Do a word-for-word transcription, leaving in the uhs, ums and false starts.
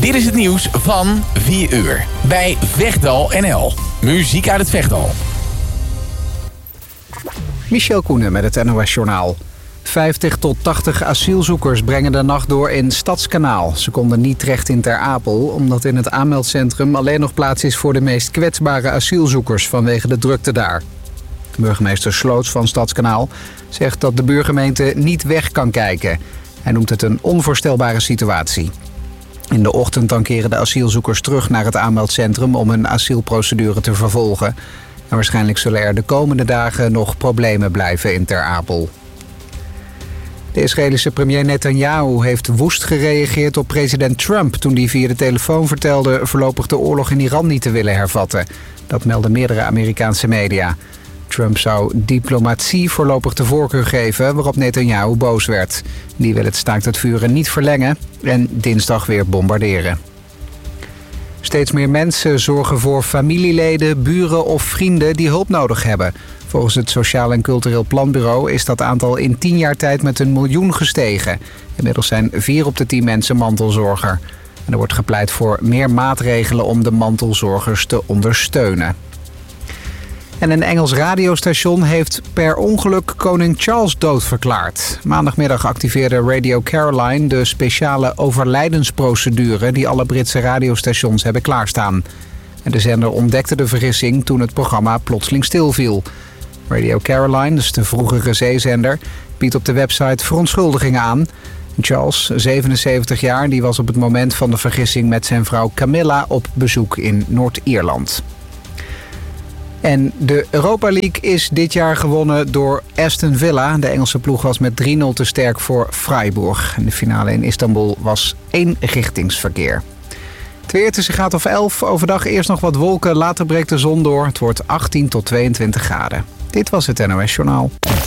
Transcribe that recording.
Dit is het nieuws van vier uur. Bij Vechtdal N L. Muziek uit het Vechtdal. Michel Koenen met het N O S-journaal. vijftig tot tachtig asielzoekers brengen de nacht door in Stadskanaal. Ze konden niet terecht in Ter Apel, omdat in het aanmeldcentrum alleen nog plaats is voor de meest kwetsbare asielzoekers vanwege de drukte daar. Burgemeester Sloots van Stadskanaal zegt dat de buurgemeente niet weg kan kijken. Hij noemt het een onvoorstelbare situatie. In de ochtend dan keren de asielzoekers terug naar het aanmeldcentrum om hun asielprocedure te vervolgen. En waarschijnlijk zullen er de komende dagen nog problemen blijven in Ter Apel. De Israëlische premier Netanyahu heeft woest gereageerd op president Trump toen hij via de telefoon vertelde voorlopig de oorlog in Iran niet te willen hervatten. Dat melden meerdere Amerikaanse media. Trump zou diplomatie voorlopig de voorkeur geven, waarop Netanyahu boos werd. Die wil het staakt het vuren niet verlengen en dinsdag weer bombarderen. Steeds meer mensen zorgen voor familieleden, buren of vrienden die hulp nodig hebben. Volgens het Sociaal en Cultureel Planbureau is dat aantal in tien jaar tijd met een miljoen gestegen. Inmiddels zijn vier op de tien mensen mantelzorger. En er wordt gepleit voor meer maatregelen om de mantelzorgers te ondersteunen. En een Engels radiostation heeft per ongeluk koning Charles doodverklaard. Maandagmiddag activeerde Radio Caroline de speciale overlijdensprocedure die alle Britse radiostations hebben klaarstaan. En de zender ontdekte de vergissing toen het programma plotseling stilviel. Radio Caroline, dus de vroegere zeezender, biedt op de website verontschuldigingen aan. Charles, zevenenzeventig jaar, die was op het moment van de vergissing met zijn vrouw Camilla op bezoek in Noord-Ierland. En de Europa League is dit jaar gewonnen door Aston Villa. De Engelse ploeg was met drie nul te sterk voor Freiburg. En de finale in Istanbul was eenrichtingsverkeer. Het weer, het is een graad of elf. Overdag eerst nog wat wolken, later breekt de zon door. Het wordt achttien tot tweeëntwintig graden. Dit was het N O S Journaal.